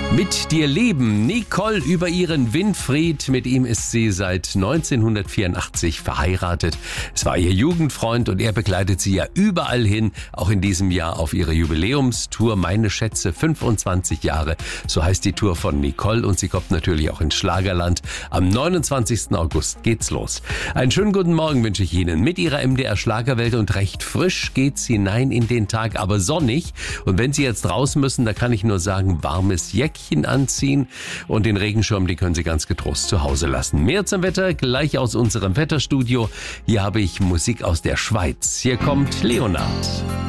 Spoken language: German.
Mit dir leben, Nicole über ihren Winfried. Mit ihm ist sie seit 1984 verheiratet. Es war ihr Jugendfreund und er begleitet sie ja überall hin, auch in diesem Jahr auf ihrer Jubiläumstour Meine Schätze 25 Jahre. So heißt die Tour von Nicole und sie kommt natürlich auch ins Schlagerland. Am 29. August geht's los. Einen schönen guten Morgen wünsche ich Ihnen. Mit ihrer MDR Schlagerwelt und recht frisch geht's hinein in den Tag, aber sonnig. Und wenn Sie jetzt raus müssen, da kann ich nur sagen, warmes Jäckchen anziehen und den Regenschirm, den können Sie ganz getrost zu Hause lassen. Mehr zum Wetter gleich aus unserem Wetterstudio. Hier habe ich Musik aus der Schweiz. Hier kommt Leonard.